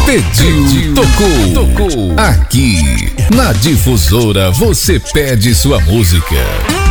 Pediu, tocou. Aqui, na Difusora, você pede sua música.